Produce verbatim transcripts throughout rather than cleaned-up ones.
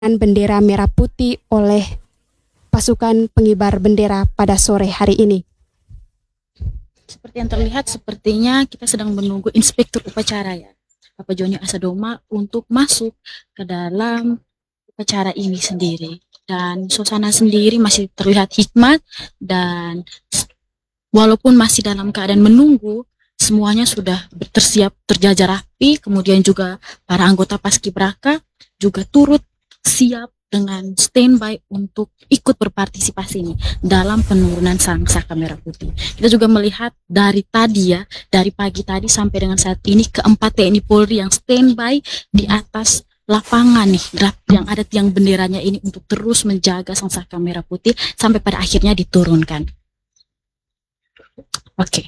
bendera merah putih oleh pasukan pengibar bendera pada sore hari ini. Seperti yang terlihat, sepertinya kita sedang menunggu inspektur upacara ya, Bapak Joni Asadoma, untuk masuk ke dalam upacara ini sendiri. Dan suasana sendiri masih terlihat hikmat, dan walaupun masih dalam keadaan menunggu, semuanya sudah tersiap terjajar rapi. Kemudian juga para anggota Paskibraka juga turut siap dengan standby untuk ikut berpartisipasi nih dalam penurunan sang saka merah putih. Kita juga melihat dari tadi ya, dari pagi tadi sampai dengan saat ini, keempat T N I Polri yang standby di atas lapangan nih, yang ada tiang benderanya ini untuk terus menjaga sang saka merah putih sampai pada akhirnya diturunkan. Oke. Okay.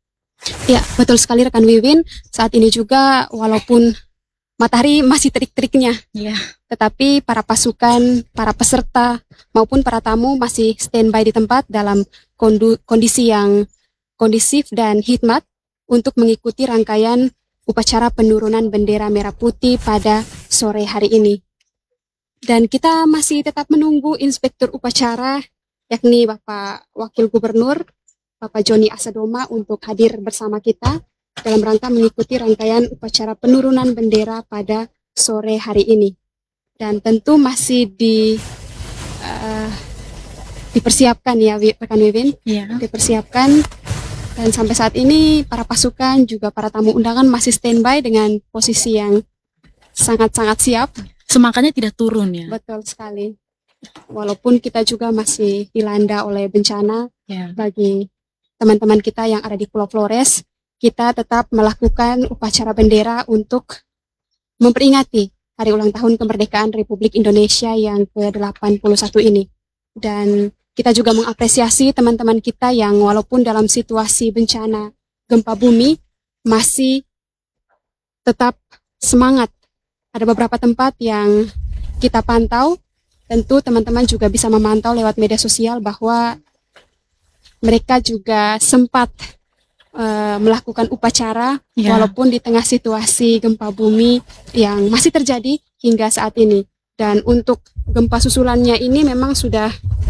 Ya, betul sekali rekan Wiwin. Saat ini juga walaupun matahari masih terik-teriknya, ya, tetapi para pasukan, para peserta maupun para tamu masih standby di tempat dalam kondisi yang kondisif dan hikmat untuk mengikuti rangkaian upacara penurunan bendera merah putih pada sore hari ini. Dan kita masih tetap menunggu inspektur upacara, yakni Bapak Wakil Gubernur, Bapak Joni Asadoma, untuk hadir bersama kita dalam rangka mengikuti rangkaian upacara penurunan bendera pada sore hari ini. Dan tentu masih di uh, dipersiapkan ya rekan Wiwin, yeah. dipersiapkan, dan sampai saat ini para pasukan juga para tamu undangan masih standby dengan posisi yang sangat-sangat siap. Semangatnya tidak turun ya. Betul sekali. Walaupun kita juga masih dilanda oleh bencana, yeah. bagi teman-teman kita yang ada di Pulau Flores, kita tetap melakukan upacara bendera untuk memperingati hari ulang tahun kemerdekaan Republik Indonesia yang ke delapan puluh satu ini. Dan kita juga mengapresiasi teman-teman kita yang walaupun dalam situasi bencana gempa bumi masih tetap semangat. Ada beberapa tempat yang kita pantau, tentu teman-teman juga bisa memantau lewat media sosial bahwa mereka juga sempat Uh, melakukan upacara yeah. walaupun di tengah situasi gempa bumi yang masih terjadi hingga saat ini. Dan untuk gempa susulannya ini memang sudah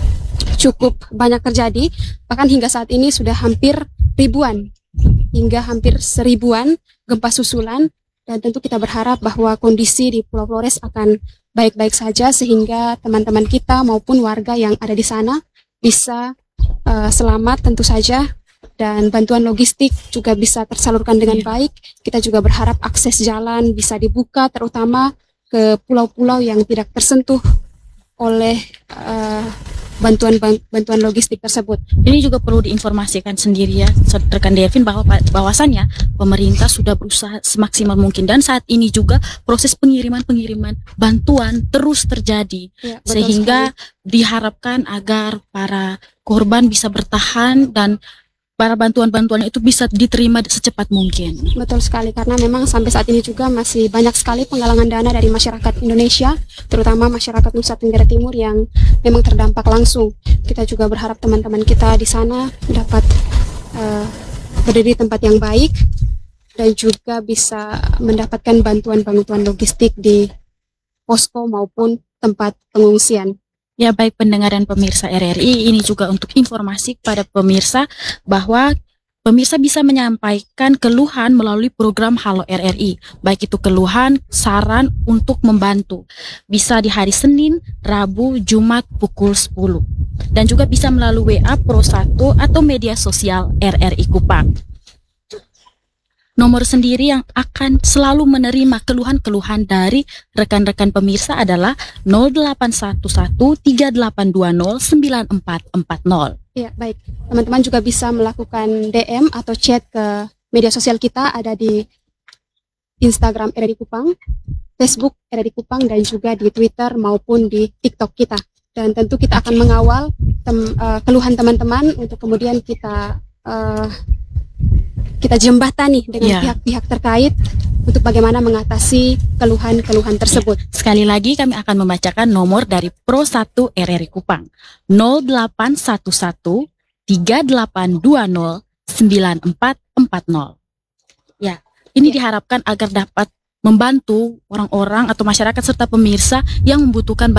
cukup banyak terjadi, bahkan hingga saat ini sudah hampir ribuan, hingga hampir seribuan gempa susulan. Dan tentu kita berharap bahwa kondisi di Pulau Flores akan baik-baik saja, sehingga teman-teman kita maupun warga yang ada di sana bisa uh, selamat tentu saja, dan bantuan logistik juga bisa tersalurkan dengan yeah. baik. Kita juga berharap akses jalan bisa dibuka, terutama ke pulau-pulau yang tidak tersentuh oleh uh, bantuan bantuan logistik tersebut. Ini juga perlu diinformasikan sendiri ya, rekan Devin, bahwa bahwasannya pemerintah sudah berusaha semaksimal mungkin, dan saat ini juga proses pengiriman-pengiriman bantuan terus terjadi, ya, sehingga sekali. Diharapkan agar para korban bisa bertahan dan para bantuan-bantuan itu bisa diterima secepat mungkin. Betul sekali, karena memang sampai saat ini juga masih banyak sekali penggalangan dana dari masyarakat Indonesia, terutama masyarakat Nusa Tenggara Timur yang memang terdampak langsung. Kita juga berharap teman-teman kita di sana dapat uh, berdiri di tempat yang baik dan juga bisa mendapatkan bantuan-bantuan logistik di posko maupun tempat pengungsian. Ya, baik pendengar dan pemirsa R R I, ini juga untuk informasi kepada pemirsa bahwa pemirsa bisa menyampaikan keluhan melalui program Halo R R I, baik itu keluhan, saran untuk membantu. Bisa di hari Senin, Rabu, Jumat pukul sepuluh. Dan juga bisa melalui W A Pro satu atau media sosial R R I Kupang. Nomor sendiri yang akan selalu menerima keluhan-keluhan dari rekan-rekan pemirsa adalah nol delapan satu satu tiga delapan dua nol sembilan empat empat nol. Ya, baik. Teman-teman juga bisa melakukan D M atau chat ke media sosial kita, ada di Instagram R R I Kupang, Facebook R R I Kupang, dan juga di Twitter maupun di TikTok kita. Dan tentu kita akan mengawal tem, uh, keluhan teman-teman untuk kemudian kita uh, kita jembatani dengan pihak-pihak yeah. terkait untuk bagaimana mengatasi keluhan-keluhan tersebut. Sekali lagi kami akan membacakan nomor dari Pro satu R R I Kupang, nol delapan satu satu tiga delapan dua nol sembilan empat empat nol. Ya, ini yeah. diharapkan agar dapat membantu orang-orang atau masyarakat serta pemirsa yang membutuhkan